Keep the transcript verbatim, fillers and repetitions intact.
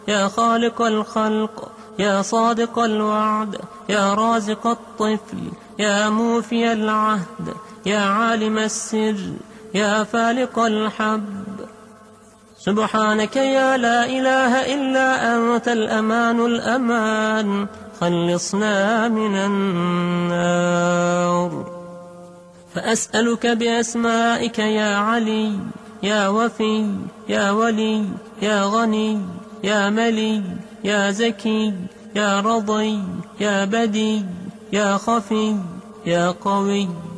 يا خالق الخلق، يا صادق الوعد، يا رازق الطفل، يا موفي العهد، يا عالم السر، يا فالق الحب. سبحانك يا لا إله إلا أنت الأمان الأمان، خلصنا من النار. فأسألك بأسمائك يا علي، يا وفي، يا ولي، يا غني، يا ملي، يا زكي، يا رضي، يا بدي، يا خفي، يا قوي.